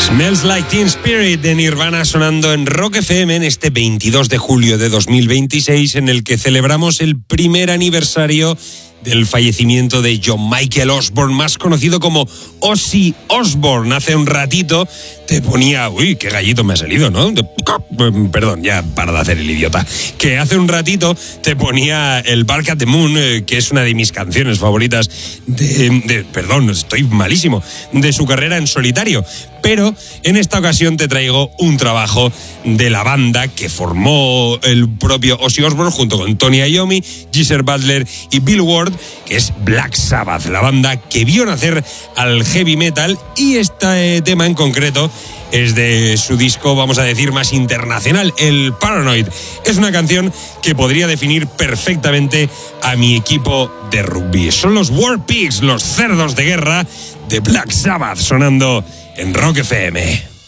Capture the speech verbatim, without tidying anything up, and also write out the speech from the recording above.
Smells Like Teen Spirit de Nirvana sonando en Rock F M en este veintidós de julio de dos mil veintiséis, en el que celebramos el primer aniversario del fallecimiento de John Michael Osborne, más conocido como Ozzy Osbourne. Hace un ratito te ponía... Uy, qué gallito me ha salido, ¿no? De... Perdón, ya para de hacer el idiota. Que hace un ratito te ponía el Bark at the Moon, eh, que es una de mis canciones favoritas de, de... Perdón, estoy malísimo. De su carrera en solitario. Pero en esta ocasión te traigo un trabajo de la banda que formó el propio Ozzy Osbourne junto con Tony Iommi, Geezer Butler y Bill Ward, que es Black Sabbath, la banda que vio nacer al heavy metal, y este tema en concreto es de su disco, vamos a decir, más internacional, el Paranoid. Es una canción que podría definir perfectamente a mi equipo de rugby. Son los War Pigs, los cerdos de guerra de Black Sabbath, sonando en Rock F M.